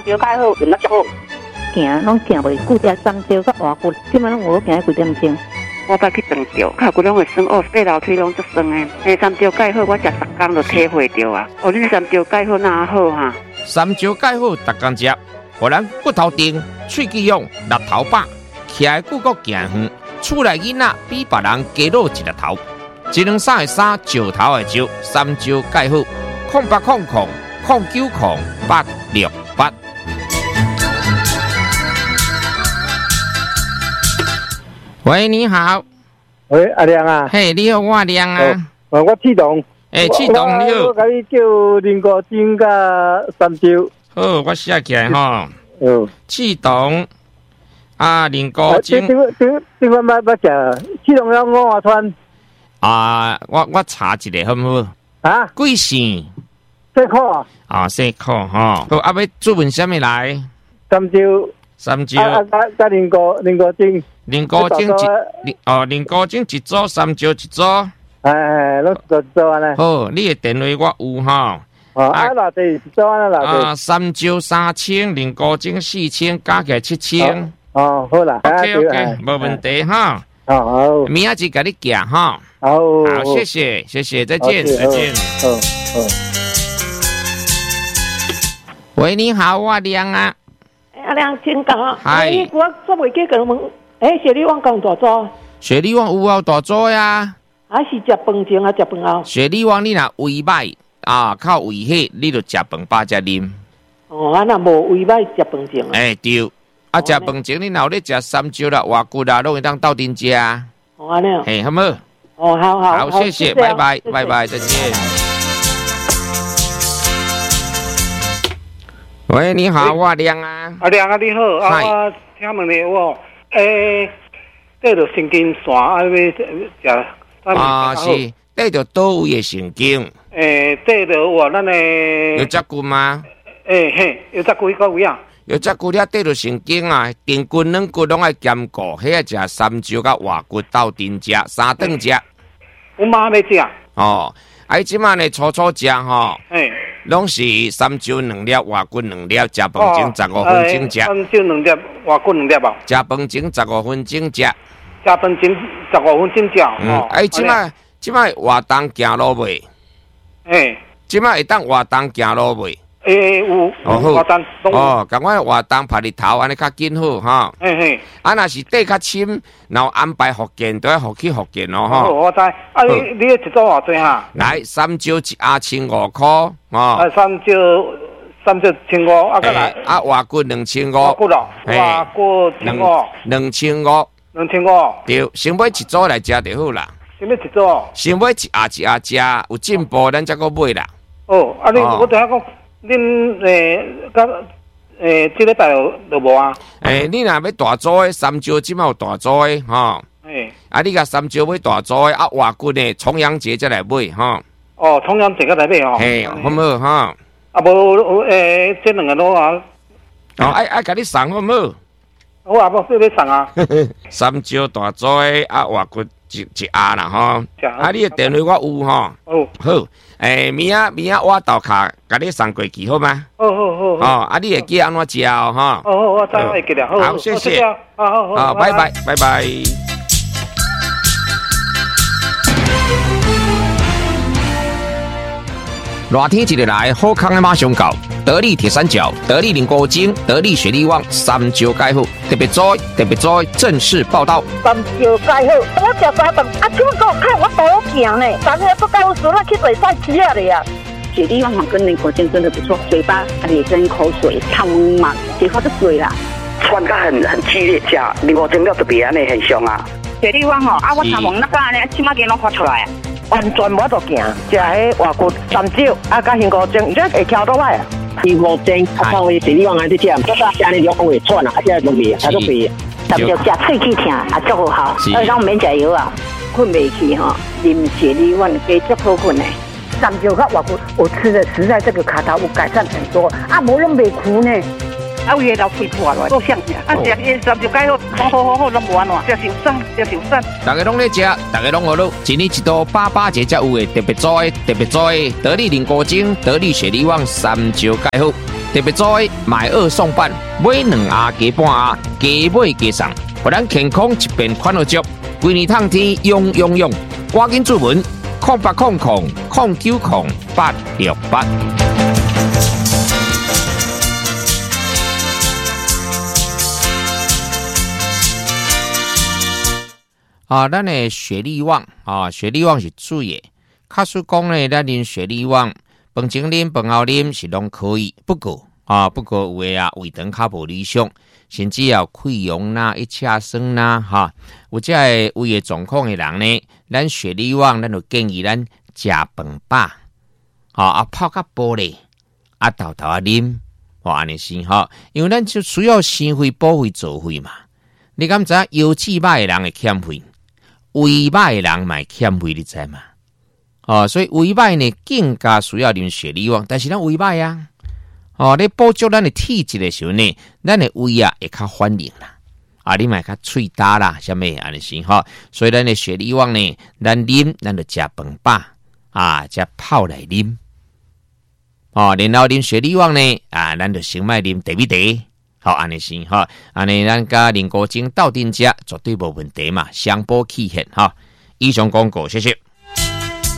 椒盖好，用得足好。 行，拢行袂久，只三椒甲活骨，即摆拢有行几点钟。 我捌去长照，脚骨拢会酸哦，爬楼梯拢足酸诶。三椒盖好，我食10天就体会着啊。哦，恁三椒盖好哪好哈？ 三椒盖好，逐工食，互咱骨头硬、喙齿勇、力头饱，徛诶久阁行远。厝内囡仔比别人加落一粒头，123的3，石头的石，三椒盖好，0800090868。喂，你好。 喂，阿亮啊。 嘿，你好，我亮啊。 我启动。 启动你好。 我甲你叫林国珍甲三椒。 好，我写起来吼。启动。林国珍。 这款捌食，启动了五华川。 我查一下好唔好？ 啊？ 贵姓 4块啊。 4块吼。好，要注文什么来？三椒。 甲林国珍。 林国珍一组，三椒一组。 拢一组安尼。 好，你的电话我有吼。 偌济一组安尼偌济。 三椒3000，林国珍4000，加起来7000。 好啦。 OK， 无问题哈。 好。 明仔日甲你寄哈。 好， 谢谢，再见。 好。 喂，你好，我亮啊。 阿亮，请讲。 嗨。 我做袂记个问，雪里旺讲大组？ 雪里旺有啊，大组呀。 还是食饭前啊，食饭后？ 雪里旺你若胃歹靠胃血，你就食饭饱才啉。 那无胃歹食饭前啊？ 对。食饭前你若有咧食三椒啦、活骨啦，拢会当斗阵食。安尼。 嘿，好冇？ 好， 谢谢，拜拜，再见。喂，你好，我亮啊。 亮啊，你好，我请问你我，缀着神经线要食。 是缀着倒位的神经？ 缀着我咱的。 有遮久吗？ 有遮久一个位啊。 有遮久了缀着神经啊，筋骨软骨拢爱兼顾，迄个食三椒甲活骨斗阵食，3顿食。 我妈要食。 即摆呢初食吼。拢是三椒2粒，活骨2粒，食饭前15分钟食。 三椒2粒，活骨2粒啊。 食饭前15分钟食。 食饭前15分钟食。 即摆活动行路袂？即摆会当活动行路袂？ 有活动。 赶快活动拍日头，安尼较紧好哈。若是底较深，然后安排复健，都要复去复健咯哈。 我知。你一组偌济哈？ 来，三椒1盒1500块。 三椒1500，再来。 活骨2500。 活骨咯。活骨 2500。 2500。 对，先买一组来食就好啦。 先买一组。 先买一盒食，有进步咱才阁买啦。 你我等下讲。恁这礼拜就无啊？ 你若要大组的三椒，即摆有大组的吼。你甲三椒买大组的，活骨的重阳节才来买吼。 重阳节才来买吼。 好唔好哈？ 无这2个都啊。 爱甲你送好唔好？ 我也无要送啊。 三椒大组的活骨一盒啦吼。你的电话我有吼。好。明仔我豆卡甲你送过去好吗？好。你会记安怎食哦？哈。 我知会记了。 好，谢谢。好，拜拜。热天一日来，好康的马上到。得力铁三角、得力林国精、得力雪力旺三椒盖好，特别在正式报道。 三椒盖好，我食三顿，怎么给我看我多行呢？咱那不告诉那去比赛吃了呀。 雪力旺跟林国精真的不错，嘴巴咧跟口水汤嘛，结果就水啦。 穿得很激烈，吃林国精了特别安尼很凶啊。 雪力旺我参问那个安尼，起码给侬发出来啊。 完全无得行，食迄活骨三椒甲杏果精，这会挑倒来啊。 林国精看为雪力旺安尼吃，食安尼就会喘啊，这拢味，都味。 三椒食喙齿疼，足好，咱免食药啊，困袂去哈。啉雪力旺加足好困的。三椒甲活骨，我吃的实在这个卡头有改善很多，无拢袂苦呢。 有嘢就肺破了，够香呀！食三椒盖好，拢无安怎，食受伤。 大家拢咧食，大家拢好乐，一年一度88节才有诶特别做诶，得力林国精、得力雪力旺三椒盖好。 特别做的买2送8，买2盒加半盒，加买加送，互咱健康一边款好足，规年通天用，赶紧注文0800090868。咱的雪力旺雪力旺是水的。假使讲呢，咱啉雪力旺，饭前啉、饭后啉是拢可以，不过有的胃肠较无理想，甚至有溃疡啦、一车酸啦，有这个胃的状况的人呢，咱雪力旺，咱就建议咱食饭饱，泡较玻璃，豆豆啉，安尼先因为咱就需要生肺、补肺、造肺嘛。你敢知腰子歹的人会欠肺？胃歹的人嘛欠肺，你知嘛？所以胃歹呢更加需要啉雪力旺，但是咱胃歹啊，你补足咱的体质的时候呢，咱的胃会较反应啦，你嘛较喙焦啦，啥物安尼先所以咱的雪力旺呢，咱啉咱就食饭饱食泡来啉，然后啉雪力旺呢咱就先卖啉茶米茶，安尼先安尼咱甲林国精斗阵食绝对无问题嘛，相补气血以上广告，谢谢。